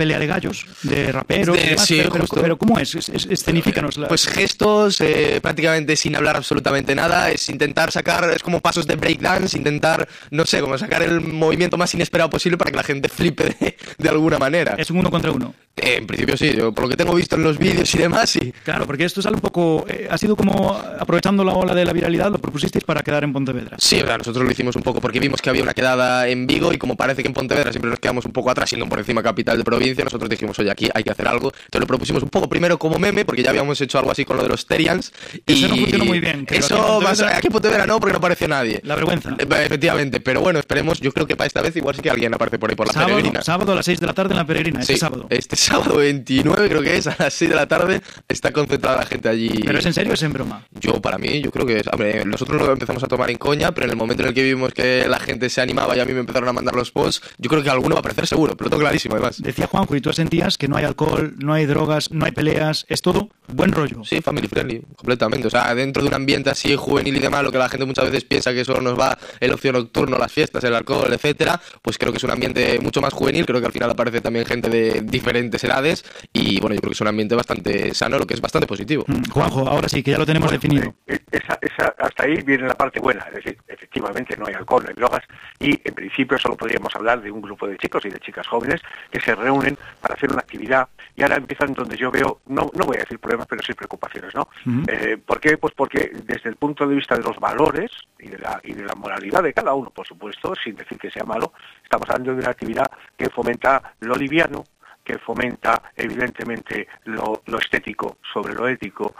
pelea de gallos, de raperos, sí, pero ¿cómo es? Escenifícanos. Pues gestos, prácticamente sin hablar absolutamente nada, es intentar sacar, es como pasos de breakdance, intentar, no sé, como sacar el movimiento más inesperado posible para que la gente flipe de alguna manera. Es un 1 contra 1. En principio sí, yo por lo que tengo visto en los vídeos y demás, sí. Claro, porque esto sale un poco, ha sido como aprovechando la ola de la viralidad, lo propusisteis para quedar en Pontevedra. Sí, verdad, nosotros lo hicimos un poco porque vimos que había una quedada en Vigo y como parece que en Pontevedra siempre nos quedamos un poco atrás, siendo por encima capital de provincia, nosotros dijimos, oye, aquí hay que hacer algo. Entonces lo propusimos un poco primero como meme, porque ya habíamos hecho algo así con lo de los Terians. Eso no funcionó muy bien. Eso, aquí en Pontevedra no, porque no apareció nadie. La vergüenza. Efectivamente, pero bueno, esperemos, yo creo que para esta vez igual sí que alguien aparece por ahí por la Peregrina. Sábado a las 6 de la tarde en la Peregrina, sí, sábado. Este sábado 29 creo que es, a las 6 de la tarde, está concentrada la gente allí. ¿Pero es en serio o es en broma? Para mí, yo creo que es. Hombre, nosotros lo empezamos a tomar en coña, pero en el momento en el que vimos que la gente se animaba y a mí me empezaron a mandar los posts, yo creo que alguno va a aparecer seguro, pero lo tengo clarísimo además. Decía Juanjo, y tú sentías que no hay alcohol, no hay drogas, no hay peleas, es todo buen rollo. Sí, family friendly, completamente. O sea, dentro de un ambiente así juvenil y demás, lo que la gente muchas veces piensa que solo nos va el ocio nocturno, las fiestas, el alcohol, etcétera, pues creo que es un ambiente mucho más juvenil, creo que al final aparece también gente de diferentes edades y bueno, yo creo que es un ambiente bastante sano, lo que es bastante positivo. Juanjo, ahora sí, que ya lo tenemos definido. Hasta ahí viene la parte buena, es decir, efectivamente no hay alcohol, no hay drogas y en principio solo podríamos hablar de un grupo de chicos y de chicas jóvenes que se reúnen para hacer una actividad y ahora empiezan donde yo veo, no voy a decir problemas, pero sí preocupaciones, ¿no? ¿Por qué? Pues porque desde el punto de vista de los valores y de la moralidad de cada uno, por supuesto, sin decir que sea malo, estamos hablando de una actividad que fomenta lo liviano, que fomenta evidentemente lo estético sobre lo ético,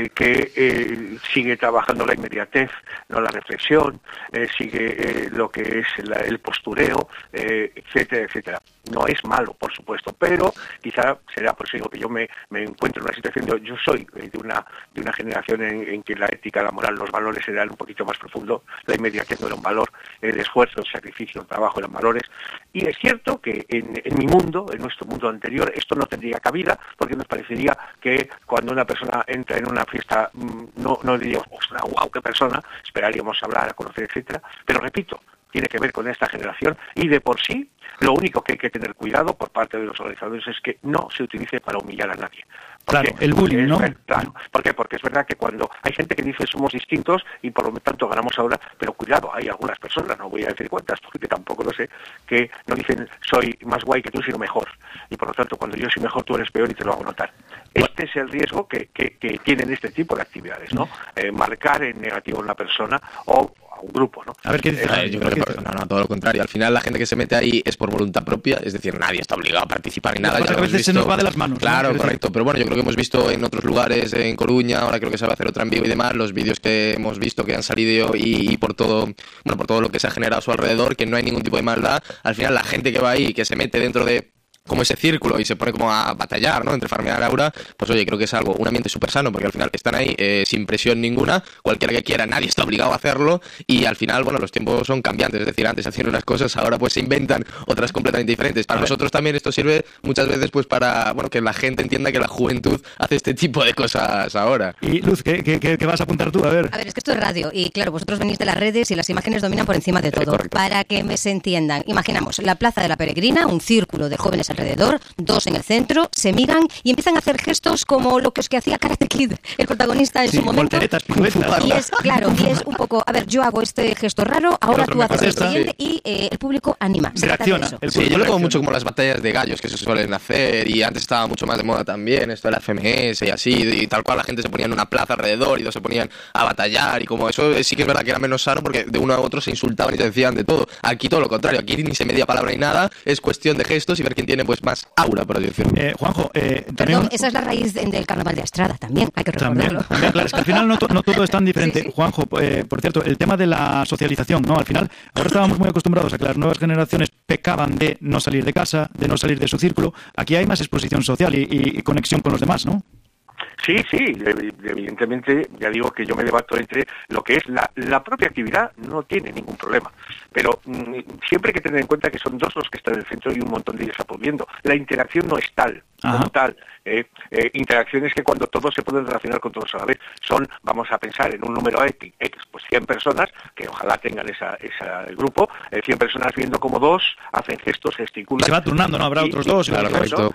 que sigue trabajando la inmediatez, no la reflexión, sigue lo que es el postureo, etcétera, etcétera. No es malo, por supuesto, pero quizá será por eso que yo me encuentro en una situación yo soy de una generación en que la ética, la moral, los valores eran un poquito más profundos, la inmediatez no era un valor, el esfuerzo, el sacrificio, el trabajo eran valores, y es cierto que en mi mundo, en nuestro mundo anterior, esto no tendría cabida, porque nos parecería que cuando una persona entra en una fiesta, no diríamos, ostras, wow, qué persona, esperaríamos hablar, a conocer, etcétera, pero repito, tiene que ver con esta generación y de por sí lo único que hay que tener cuidado por parte de los organizadores es que no se utilice para humillar a nadie. Claro, el bullying, ¿no? Claro, ¿por qué? Porque es verdad que cuando hay gente que dice somos distintos y por lo tanto ganamos ahora, pero cuidado, hay algunas personas, no voy a decir cuántas porque tampoco lo sé, que no dicen soy más guay que tú sino mejor y por lo tanto cuando yo soy mejor tú eres peor y te lo hago notar. Este es el riesgo que tienen este tipo de actividades, ¿no? Marcar en negativo a una persona o a un grupo, ¿no? A ver qué dice. Yo creo que no, todo lo contrario. Al final la gente que se mete ahí es por voluntad propia, es decir, nadie está obligado a participar ni nada. Ya a veces se nos va de las manos. Claro, ¿no? correcto. Pero bueno, yo creo que hemos visto en otros lugares, en Coruña, ahora creo que se va a hacer otra en Vigo y demás, los vídeos que hemos visto que han salido y por todo lo que se ha generado a su alrededor, que no hay ningún tipo de maldad. Al final la gente que va ahí, que se mete dentro de como ese círculo y se pone como a batallar, ¿no? Entre farmear Aura, pues oye, creo que es algo, un ambiente súper sano, porque al final están ahí sin presión ninguna, cualquiera que quiera, nadie está obligado a hacerlo, y al final, bueno, los tiempos son cambiantes, es decir, antes hacían unas cosas, ahora pues se inventan otras completamente diferentes. Para nosotros también esto sirve muchas veces pues para, bueno, que la gente entienda que la juventud hace este tipo de cosas ahora. Y Luz, ¿qué vas a apuntar tú? A ver, es que esto es radio, y claro, vosotros venís de las redes y las imágenes dominan por encima de todo. Para que se entiendan, imaginamos la Plaza de la Peregrina, un círculo de jóvenes alrededor, dos en el centro, se miran y empiezan a hacer gestos como lo que hacía Karate Kid, el protagonista en su momento. Volteretas, piruetas. Y es un poco, a ver, yo hago este gesto raro, ahora tú haces el siguiente y el público anima. Reacciona. Sí, yo lo veo mucho como las batallas de gallos que se suelen hacer y antes estaba mucho más de moda también, esto de la FMS y así, y tal cual la gente se ponía en una plaza alrededor y dos se ponían a batallar y como eso sí que es verdad que era menos sano porque de uno a otro se insultaban y se decían de todo. Aquí todo lo contrario, aquí ni se media palabra ni nada, es cuestión de gestos y ver quién tiene pues más aura, por así decirlo. Juanjo, perdón, esa es la raíz del carnaval de Astrada, también hay que recordarlo. También, claro, es que al final no todo es tan diferente. Sí. Juanjo, por cierto, el tema de la socialización, ¿no? Al final, ahora estábamos muy acostumbrados a que las nuevas generaciones pecaban de no salir de casa, de no salir de su círculo. Aquí hay más exposición social y conexión con los demás, ¿no? Sí, evidentemente, ya digo que yo me debato entre lo que es la propia actividad, no tiene ningún problema, pero siempre hay que tener en cuenta que son dos los que están en el centro y un montón de ellos aplaudiendo. La interacción no es tal, como tal. Interacciones que cuando todos se pueden relacionar con todos a la vez son, vamos a pensar en un número X, pues 100 personas, que ojalá tengan el grupo, 100 personas viendo como dos hacen gestos, gesticulan. Se va turnando, ¿no? Habrá otros dos. Claro, correcto.